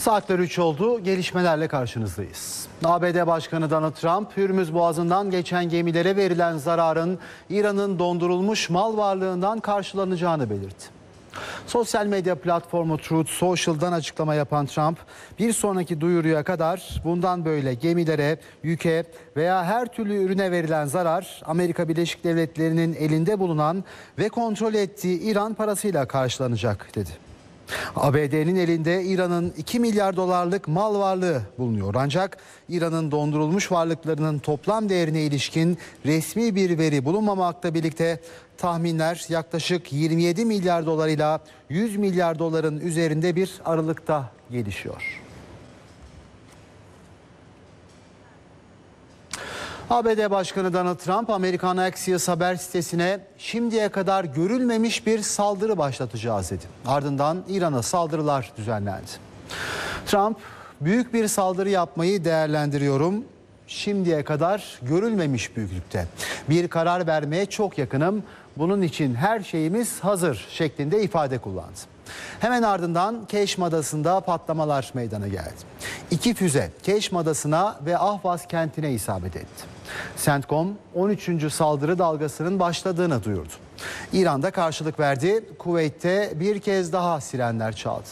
Saatler 3 oldu. Gelişmelerle karşınızdayız. ABD Başkanı Donald Trump, Hürmüz Boğazı'ndan geçen gemilere verilen zararın İran'ın dondurulmuş mal varlığından karşılanacağını belirtti. Sosyal medya platformu Truth Social'dan açıklama yapan Trump, bir sonraki duyuruya kadar bundan böyle gemilere, yüke veya her türlü ürüne verilen zarar Amerika Birleşik Devletleri'nin elinde bulunan ve kontrol ettiği İran parasıyla karşılanacak dedi. ABD'nin elinde İran'ın 2 milyar dolarlık mal varlığı bulunuyor. Ancak İran'ın dondurulmuş varlıklarının toplam değerine ilişkin resmi bir veri bulunmamakla birlikte tahminler yaklaşık 27 milyar dolar ile 100 milyar doların üzerinde bir aralıkta gelişiyor. ABD Başkanı Donald Trump, Amerikan Axios haber sitesine şimdiye kadar görülmemiş bir saldırı başlatacağız dedi. Ardından İran'a saldırılar düzenlendi. Trump, büyük bir saldırı yapmayı değerlendiriyorum. Şimdiye kadar görülmemiş büyüklükte. Bir karar vermeye çok yakınım. Bunun için her şeyimiz hazır şeklinde ifade kullandı. Hemen ardından Keşm Adası'nda patlamalar meydana geldi. 2 füze Keşm Adası'na ve Ahvaz kentine isabet etti. CENTCOM 13. saldırı dalgasının başladığını duyurdu. İran'da karşılık verdi. Kuveyt'te bir kez daha sirenler çaldı.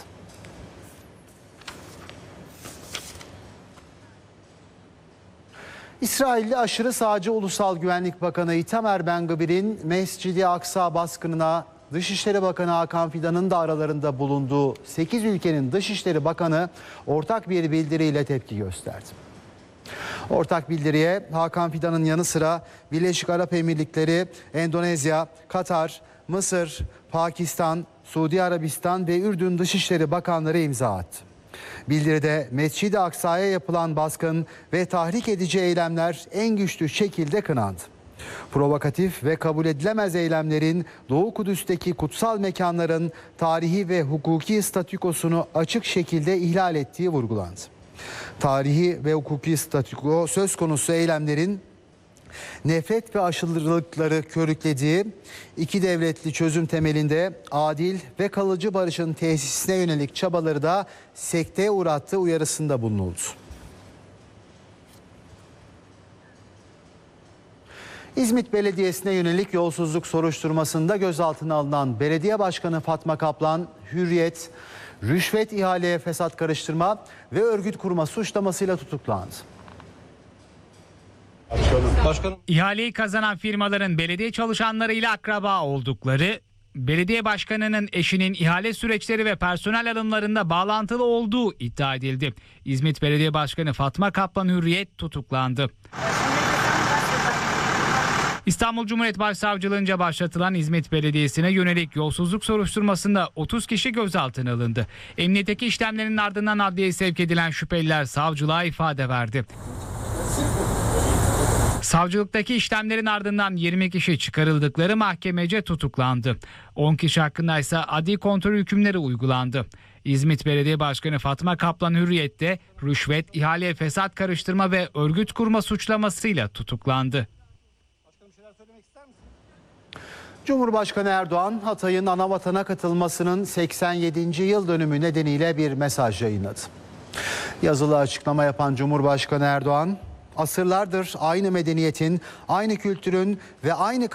İsrailli aşırı sağcı Ulusal Güvenlik Bakanı Itamar Ben-Gvir'in Mescid-i Aksa baskınına Dışişleri Bakanı Hakan Fidan'ın da aralarında bulunduğu 8 ülkenin Dışişleri Bakanı ortak bir bildiriyle tepki gösterdi. Ortak bildiriye Hakan Fidan'ın yanı sıra Birleşik Arap Emirlikleri, Endonezya, Katar, Mısır, Pakistan, Suudi Arabistan ve Ürdün Dışişleri Bakanları imza attı. Bildiride Mescid-i Aksa'ya yapılan baskın ve tahrik edici eylemler en güçlü şekilde kınandı. Provokatif ve kabul edilemez eylemlerin Doğu Kudüs'teki kutsal mekanların tarihi ve hukuki statükosunu açık şekilde ihlal ettiği vurgulandı. Tarihi ve hukuki statüko söz konusu eylemlerin nefret ve aşırılıkları körüklediği, iki devletli çözüm temelinde adil ve kalıcı barışın tesisine yönelik çabaları da sekteye uğrattığı uyarısında bulunuldu. İzmit Belediyesi'ne yönelik yolsuzluk soruşturmasında gözaltına alınan Belediye Başkanı Fatma Kaplan, Hürriyet, rüşvet, ihaleye fesat karıştırma ve örgüt kurma suçlamasıyla tutuklandı. Başkanım. İhaleyi kazanan firmaların belediye çalışanlarıyla akraba oldukları, belediye başkanının eşinin ihale süreçleri ve personel alımlarında bağlantılı olduğu iddia edildi. İzmit Belediye Başkanı Fatma Kaplan Hürriyet tutuklandı. İstanbul Cumhuriyet Başsavcılığınca başlatılan İzmit Belediyesi'ne yönelik yolsuzluk soruşturmasında 30 kişi gözaltına alındı. Emniyetteki işlemlerin ardından adliyeye sevk edilen şüpheliler savcılığa ifade verdi. Savcılıktaki işlemlerin ardından 20 kişi çıkarıldıkları mahkemece tutuklandı. 10 kişi hakkında ise adli kontrol hükümleri uygulandı. İzmit Belediye Başkanı Fatma Kaplan Hürriyet'te rüşvet, ihaleye fesat karıştırma ve örgüt kurma suçlamasıyla tutuklandı. Cumhurbaşkanı Erdoğan, Hatay'ın Anavatan'a katılmasının 87. yıl dönümü nedeniyle bir mesaj yayınladı. Yazılı açıklama yapan Cumhurbaşkanı Erdoğan, asırlardır aynı medeniyetin, aynı kültürün ve aynı